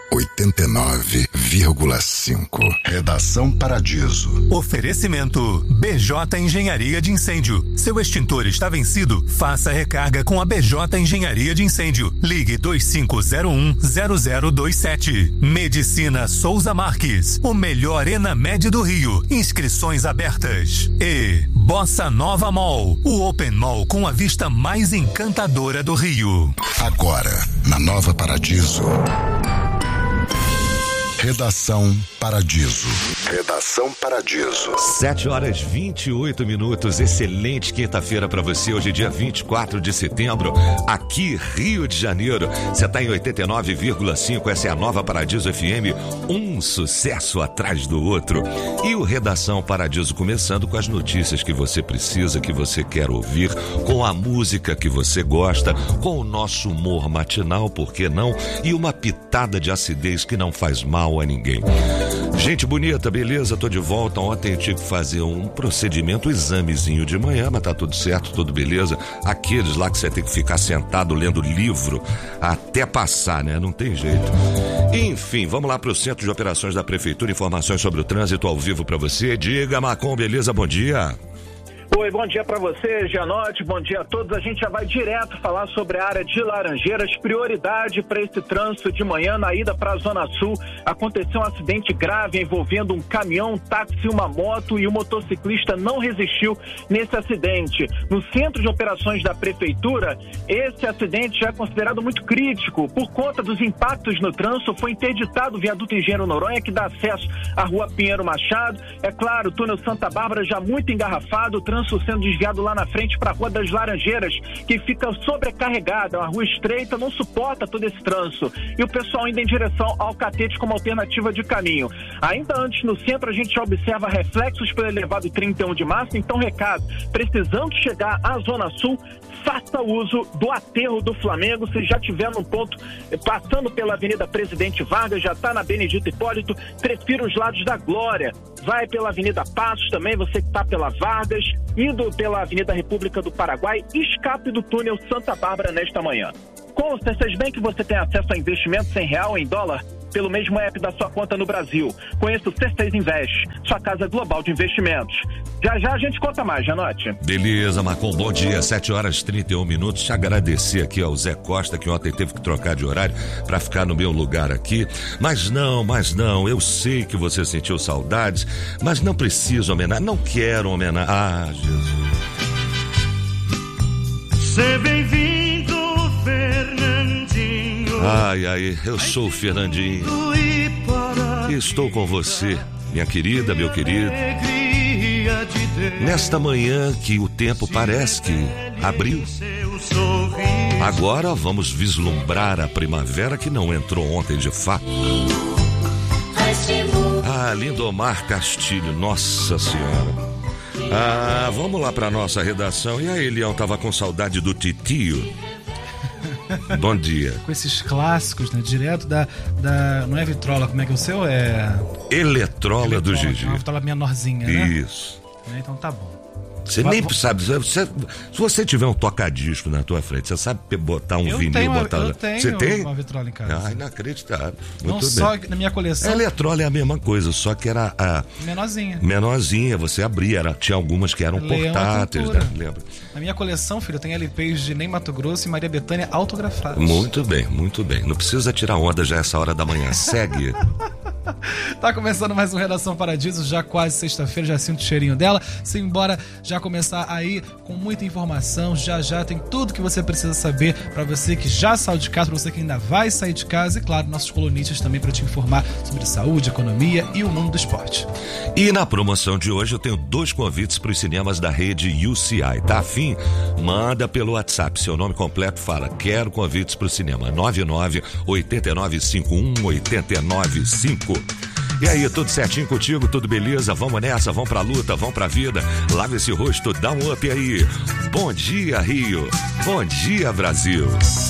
89,5. Redação Paradiso. Oferecimento BJ Engenharia de Incêndio. Seu extintor está vencido? Faça recarga com a BJ Engenharia de Incêndio. Ligue 2501-0027. Medicina Souza Marques. O melhor Enamed do Rio. Inscrições abertas. E Bossa Nova Mall. O Open Mall com a vista mais encantadora do Rio. Agora, na Nova Paradiso. Redação Paradiso. Redação Paradiso. 7h28. Excelente quinta-feira para você. Hoje é dia 24 de setembro, aqui Rio de Janeiro. Você tá em 89,5. Essa é a Nova Paradiso FM. Um sucesso atrás do outro. E o Redação Paradiso começando com as notícias que você precisa, que você quer ouvir, com a música que você gosta, com o nosso humor matinal, por que não? E uma pitada de acidez que não faz mal a ninguém. Gente bonita, beleza? Tô de volta. Ontem eu tive que fazer um procedimento, um examezinho de manhã, mas tá tudo certo, tudo beleza. Aqueles lá que você tem que ficar sentado lendo livro até passar, né? Não tem jeito. Enfim, vamos lá pro Centro de Operações da Prefeitura. Informações sobre o trânsito ao vivo pra você. Diga, Macom, beleza? Bom dia. Oi, bom dia para você, Gianotti, bom dia a todos. A gente já vai direto falar sobre a área de Laranjeiras. Prioridade para esse trânsito de manhã na ida para a Zona Sul. Aconteceu um acidente grave envolvendo um caminhão, um táxi, uma moto, e o motociclista não resistiu nesse acidente. No Centro de Operações da Prefeitura, esse acidente já é considerado muito crítico. Por conta dos impactos no trânsito, foi interditado o viaduto Engenheiro Noronha, que dá acesso à Rua Pinheiro Machado. É claro, o túnel Santa Bárbara já muito engarrafado, o trânsito sendo desviado lá na frente para a Rua das Laranjeiras, que fica sobrecarregada, uma rua estreita, não suporta todo esse trânsito. E o pessoal indo em direção ao Catete como alternativa de caminho. Ainda antes, no centro, a gente já observa reflexos pelo elevado 31 de março, então recado, precisando chegar à Zona Sul, faça uso do aterro do Flamengo. Se já tiver num ponto, passando pela Avenida Presidente Vargas, já está na Benedito Hipólito, prefira os lados da Glória. Vai pela Avenida Passos também, você que está pela Vargas, indo pela Avenida República do Paraguai, escape do túnel Santa Bárbara nesta manhã. Com o C6 Bank você tem acesso a investimentos em real, em dólar, pelo mesmo app da sua conta no Brasil. Conheça o C6 Invest, sua casa global de investimentos. Já já a gente conta mais, Gianotti. Beleza, Marcon, bom dia, 7h31. Te agradecer aqui ao Zé Costa, que ontem teve que trocar de horário para ficar no meu lugar aqui. Mas não, eu sei que você sentiu saudades, mas não preciso homenagear, não quero homenagear. Ah, Jesus. Seja bem-vindo, Fernandinho. Ai, eu sou o Fernandinho. Estou com você, minha querida, meu querido. Nesta manhã que o tempo parece que abriu. Agora vamos vislumbrar a primavera que não entrou ontem de fato. Ah, Lindomar Castilho, nossa senhora. Ah, vamos lá para nossa redação. E aí, Leão, tava com saudade do titio? Bom dia. Com esses clássicos, né? Direto da não é vitrola, como é que é o seu? É... Eletrola do Gigi. Uma vitrola menorzinha, né? Isso. Então tá bom. Você nem sabe, se você tiver um tocadisco na tua frente, você sabe botar um vinil, botar... Eu tenho você tem? uma vitrola em casa. Ah, inacreditável. Não muito só bem. Na minha coleção. A eletrola é a mesma coisa, só que era a... Menorzinha, você abria, tinha algumas que eram portáteis, né? Lembra? Na minha coleção, filho, eu tenho LPs de Ney Matogrosso e Maria Bethânia autografados. Muito bem. Não precisa tirar onda já essa hora da manhã. Segue. Tá começando mais um Redação Paradiso, já quase sexta-feira, já sinto o cheirinho dela. Simbora já começar aí com muita informação, já tem tudo que você precisa saber pra você que já saiu de casa, pra você que ainda vai sair de casa e, claro, nossos colunistas também pra te informar sobre saúde, economia e o mundo do esporte. E na promoção de hoje eu tenho 2 convites pros cinemas da rede UCI, tá afim? Manda pelo WhatsApp, seu nome completo, fala, quero convites pro cinema, 99-8951-895. E aí, tudo certinho contigo? Tudo beleza? Vamos nessa, vamos pra luta, vamos pra vida. Lava esse rosto, dá um up aí. Bom dia, Rio. Bom dia, Brasil.